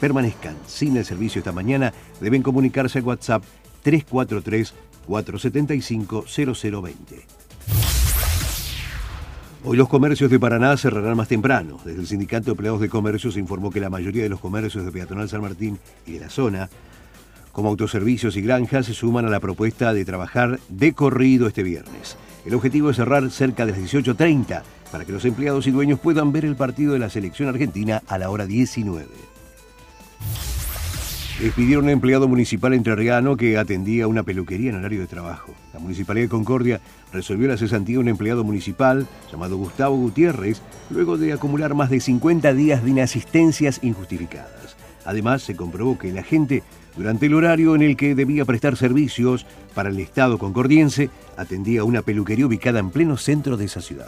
permanezcan sin el servicio esta mañana, deben comunicarse al WhatsApp 343-475-0020. Hoy los comercios de Paraná cerrarán más temprano. Desde el Sindicato de Empleados de Comercio se informó que la mayoría de los comercios de Peatonal San Martín y de la zona, como autoservicios y granjas, se suman a la propuesta de trabajar de corrido este viernes. El objetivo es cerrar cerca de las 18:30 para que los empleados y dueños puedan ver el partido de la selección argentina a la hora 19. Despidieron a un empleado municipal entrerriano que atendía una peluquería en horario de trabajo. La Municipalidad de Concordia resolvió la cesantía de un empleado municipal llamado Gustavo Gutiérrez, luego de acumular más de 50 días de inasistencias injustificadas. Además, se comprobó que el agente, durante el horario en el que debía prestar servicios para el Estado concordiense, atendía una peluquería ubicada en pleno centro de esa ciudad.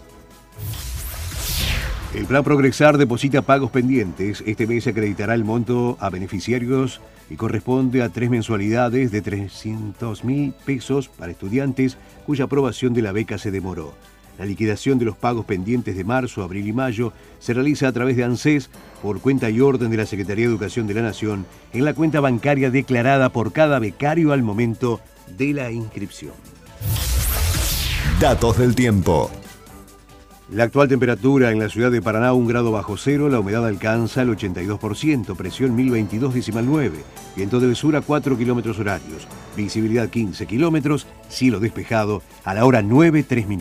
El Plan Progresar deposita pagos pendientes. Este mes se acreditará el monto a beneficiarios y corresponde a 3 mensualidades de 300.000 pesos para estudiantes cuya aprobación de la beca se demoró. La liquidación de los pagos pendientes de marzo, abril y mayo se realiza a través de ANSES por cuenta y orden de la Secretaría de Educación de la Nación en la cuenta bancaria declarada por cada becario al momento de la inscripción. Datos del tiempo. La actual temperatura en la ciudad de Paraná, 1 grado bajo cero, la humedad alcanza el 82%, presión 1022,9, viento del sur a 4 kilómetros horarios, visibilidad 15 kilómetros, cielo despejado a la hora 9:03.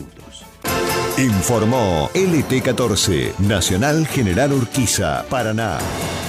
Informó LT14, Nacional General Urquiza, Paraná.